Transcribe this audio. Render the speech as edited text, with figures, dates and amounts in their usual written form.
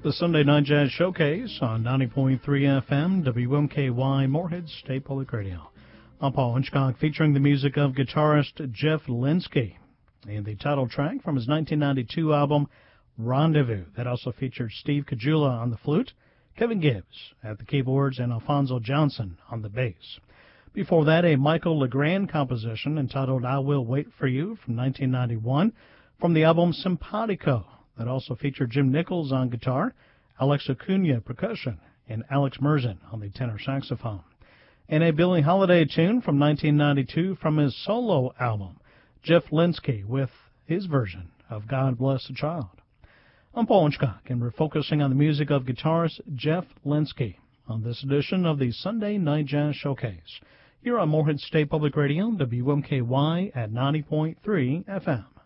The Sunday Night Jazz Showcase on 90.3 FM, WMKY, Morehead State Public Radio. I'm Paul Hinchcock, featuring the music of guitarist Jeff Lensky and the title track from his 1992 album, Rendezvous. That also featured Steve Kajula on the flute, Kevin Gibbs at the keyboards, and Alfonso Johnson on the bass. Before that, a Michael Legrand composition entitled I Will Wait For You from 1991 from the album Simpatico. That also featured Jim Nichols on guitar, Alex Acuna percussion, and Alex Merzin on the tenor saxophone. And a Billie Holiday tune from 1992 from his solo album, Jeff Lensky with his version of God Bless the Child. I'm Paul Hinchcock, and we're focusing on the music of guitarist Jeff Lensky on this edition of the Sunday Night Jazz Showcase, here on Morehead State Public Radio, WMKY at 90.3 FM.